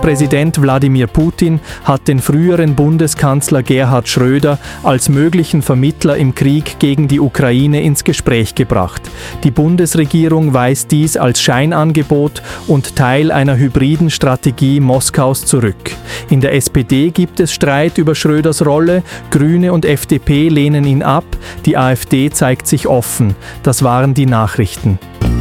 Präsident Wladimir Putin hat den früheren Bundeskanzler Gerhard Schröder als möglichen Vermittler im Krieg gegen die Ukraine ins Gespräch gebracht. Die Bundesregierung weist dies als Scheinangebot und Teil einer hybriden Strategie Moskaus zurück. In der SPD gibt es Streit über Schröders Rolle, Grüne und FDP lehnen ihn ab, die AfD zeigt sich offen. Das waren die Nachrichten.